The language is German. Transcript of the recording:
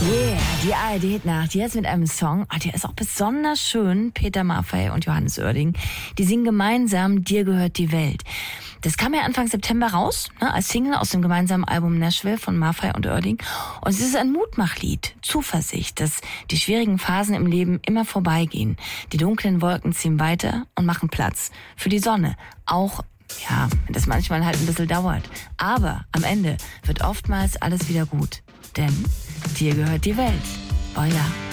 Yeah, die ARD-Nacht jetzt mit einem Song, der ist auch besonders schön. Peter Maffay und Johannes Oerding, die singen gemeinsam Dir gehört die Welt. Das kam ja Anfang September raus, als Single aus dem gemeinsamen Album Nashville von Maffay und Oerding. Und es ist ein Mutmachlied, Zuversicht, dass die schwierigen Phasen im Leben immer vorbeigehen. Die dunklen Wolken ziehen weiter und machen Platz für die Sonne. Auch, ja, wenn das manchmal halt ein bisschen dauert. Aber am Ende wird oftmals alles wieder gut. Denn dir gehört die Welt. Oh ja.